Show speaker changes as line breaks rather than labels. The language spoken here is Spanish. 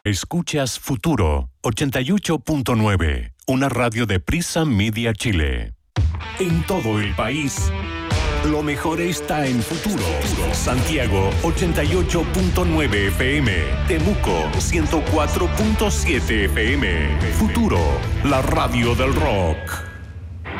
Escuchas Futuro 88.9, una radio de Prisa Media Chile. En todo el país, lo mejor está en Futuro. Santiago 88.9 FM, Temuco 104.7 FM. Futuro, la radio del rock.